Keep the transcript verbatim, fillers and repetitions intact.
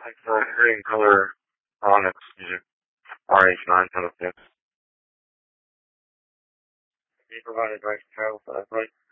Like for green color Onyx, using R H nine kind of fix. He provided right travel for that, right?